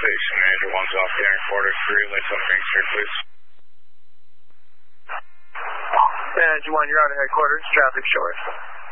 Station Manager 1's off the quarter 3, lights up Main Street, please. Manager 1, you're out of headquarters, traffic short.